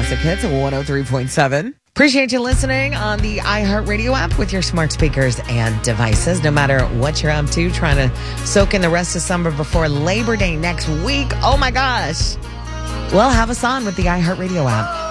Classic Hits 103.7. Appreciate you listening on the iHeartRadio app with your smart speakers and devices. No matter what you're up to, trying to soak in the rest of summer before Labor Day next week. Oh my gosh. Well, have us on with the iHeartRadio app.